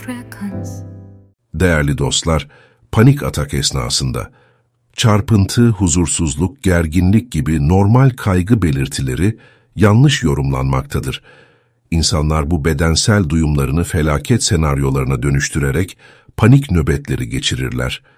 Değerli dostlar, panik atak esnasında çarpıntı, huzursuzluk, gerginlik gibi normal kaygı belirtileri yanlış yorumlanmaktadır. İnsanlar bu bedensel duyumlarını felaket senaryolarına dönüştürerek panik nöbetleri geçirirler.